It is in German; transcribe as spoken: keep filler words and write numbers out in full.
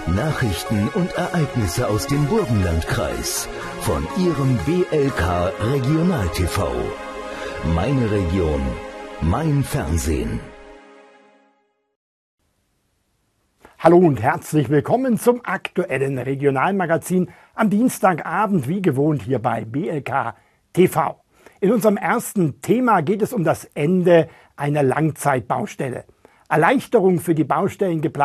Nachrichten und Ereignisse aus dem Burgenlandkreis von Ihrem B L K Regional T V. Meine Region, mein Fernsehen. Hallo und herzlich willkommen zum aktuellen Regionalmagazin am Dienstagabend, wie gewohnt hier bei B L K T V. In unserem ersten Thema geht es um das Ende einer Langzeitbaustelle. Erleichterung für die Baustellengeplanung